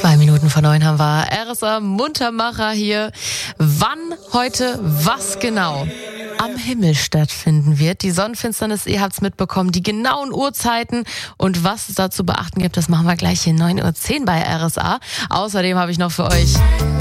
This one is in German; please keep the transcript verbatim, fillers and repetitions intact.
Zwei Minuten vor neun haben wir R S A Muntermacher hier. Wann heute was genau am Himmel stattfinden wird. Die Sonnenfinsternis, ihr habt's mitbekommen, die genauen Uhrzeiten und was es da zu beachten gibt, das machen wir gleich hier neun Uhr zehn bei R S A. Außerdem habe ich noch für euch